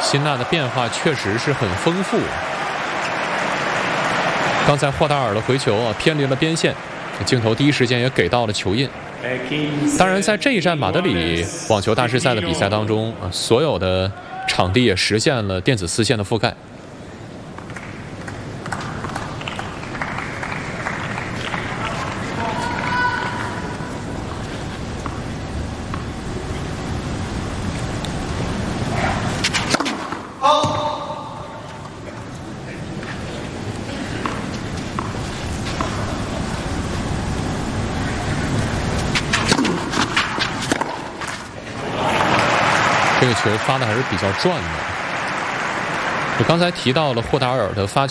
辛纳的变化确实是很丰富。刚才霍达尔的回球啊偏离了边线，镜头第一时间也给到了球印。当然，在这一站马德里网球大师赛的比赛当中啊，所有的场地也实现了电子丝线的覆盖。这个球发的还是比较转的。我刚才提到了霍达尔的发球。